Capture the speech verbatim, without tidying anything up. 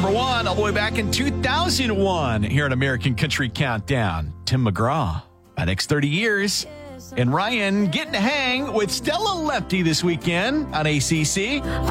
number one all the way back in two thousand one here on American Country Countdown. Tim McGraw, about next thirty years. And Ryan getting to hang with Stella Lefty this weekend on A C C.